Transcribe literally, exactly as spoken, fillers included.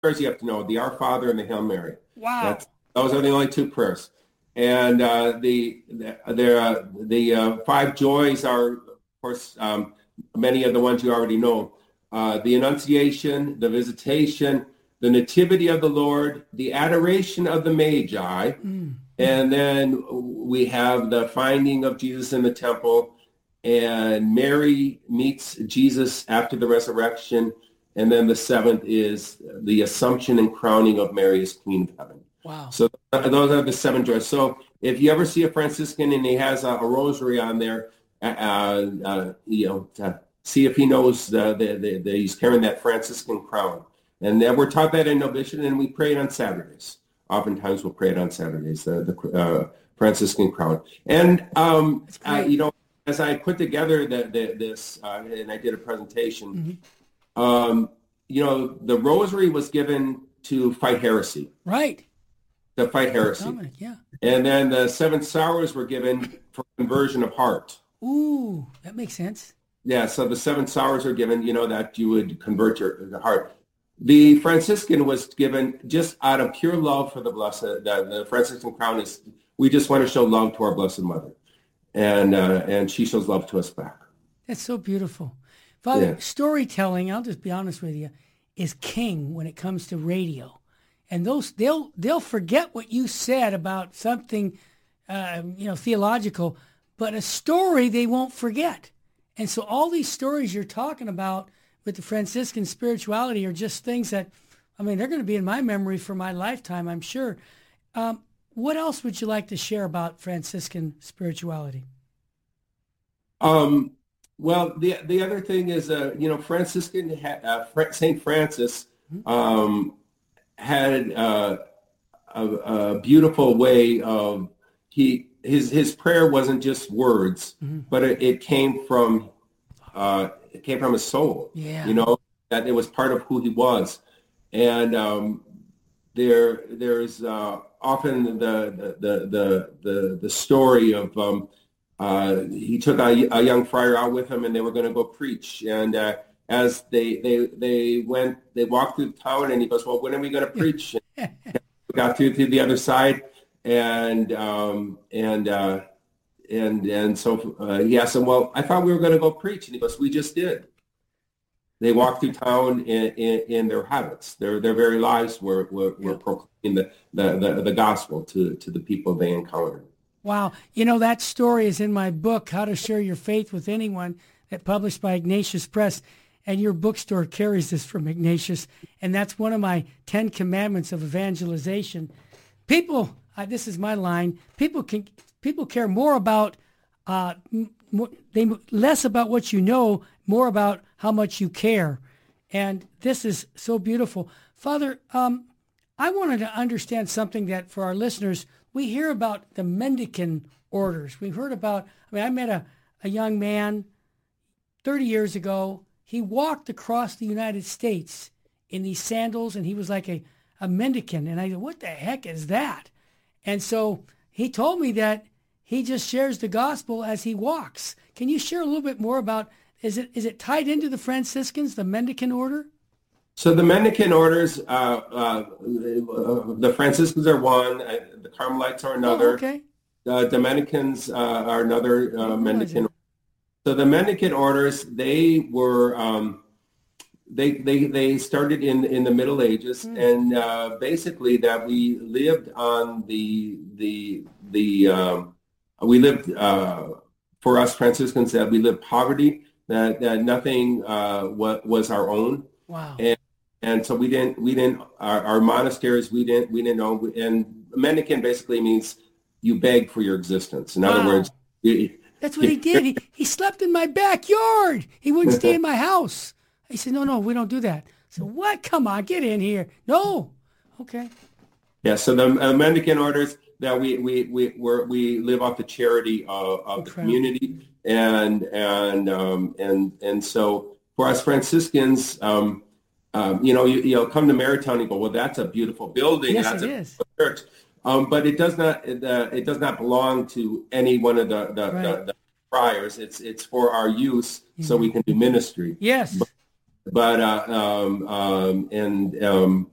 prayers you have to know: the Our Father and the Hail Mary. Wow. That's, those are the only two prayers. And uh, the the the, uh, the uh, five joys are, of course, um, many of the ones you already know: uh, the Annunciation, the Visitation, the Nativity of the Lord, the Adoration of the Magi, mm. and then we have the finding of Jesus in the temple, and Mary meets Jesus after the resurrection, and then the seventh is the Assumption and crowning of Mary as Queen of Heaven. Wow. So those are the seven joys. So if you ever see a Franciscan and he has a, a rosary on there, uh, uh, you know, to see if he knows the, the, the, the, he's carrying that Franciscan crown. And uh, we're taught that in novitiate, and we pray it on Saturdays. Oftentimes we'll pray it on Saturdays, the, the uh, Franciscan crown. And, um, uh, you know, as I put together the, the, this, uh, and I did a presentation, mm-hmm. um, you know, the rosary was given to fight heresy. Right. To fight heresy. Dominic, yeah. And then the seven sorrows were given for conversion of heart. Ooh, that makes sense. Yeah, so the seven sorrows are given, you know, that you would convert your, your heart. The Franciscan was given just out of pure love for the Blessed. The, the Franciscan crown is, we just want to show love to our Blessed Mother. And uh, and she shows love to us back. That's so beautiful. Father, yeah. Storytelling, I'll just be honest with you, is king when it comes to radio. And those they'll they'll forget what you said about something, uh, you know, theological, but a story they won't forget. And so all these stories you're talking about with the Franciscan spirituality are just things that, I mean, they're going to be in my memory for my lifetime, I'm sure. Um, what else would you like to share about Franciscan spirituality? Um, well, the the other thing is, uh, you know, Franciscan uh, Saint Francis. Um, had uh, a, a beautiful way of, he his his prayer wasn't just words, mm-hmm. but it, it came from uh, it came from his soul. Yeah. You know, that it was part of who he was. And um, there there's uh, often the the the the the story of um, uh, he took a, a young friar out with him, and they were going to go preach. And uh, as they, they they went, they walked through town, and he goes, "Well, when are we going to preach?" And we got through to the other side, and um, and uh, and and so uh, he asked him, "Well, I thought we were going to go preach," and he goes, "We just did." They walked through town in, in, in their habits. Their their very lives were were, were proclaiming the, the, the, the gospel to, to the people they encountered. Wow. You know, that story is in my book, How to Share Your Faith with Anyone, that published by Ignatius Press. And your bookstore carries this from Ignatius. And that's one of my Ten Commandments of evangelization. People, uh, this is my line, people can people care more about, uh, more, they less about what you know, more about how much you care. And this is so beautiful. Father, um, I wanted to understand something that for our listeners, we hear about the mendicant orders. We've heard about, I mean, I met a, a young man thirty years ago. He walked across the United States in these sandals, and he was like a, a mendicant. And I said, what the heck is that? And so he told me that he just shares the gospel as he walks. Can you share a little bit more about, is it is it tied into the Franciscans, the mendicant order? So the mendicant orders, uh, uh, the Franciscans are one, uh, the Carmelites are another. Oh, okay. The Dominicans uh, are another uh, mendicant. So the mendicant orders, they were, um, they they they started in in the Middle Ages, mm. and uh, basically that we lived on the the the um, we lived uh, for us Franciscans that we lived poverty, that that nothing uh, was, was our own. Wow. And and so we didn't we didn't our, our monasteries we didn't we didn't own, and mendicant basically means you beg for your existence. In wow. other words. You, That's what he did. He, he slept in my backyard. He wouldn't stay in my house. I said, no, no, we don't do that. I said, what? Come on, get in here. No. Okay. Yeah, so the uh, mendicant orders that we we we we're, we live off the charity of, of the community, and and um, and and so for us Franciscans, um, um, you know, you you know, come to Marytown and go, well, that's a beautiful building. Yes, that's it a is. church. Um, but it does not it, uh, it does not belong to any one of the the, right. the, the friars. It's it's for our use, mm-hmm. so we can do ministry. Yes. But, but uh, um, um, and um,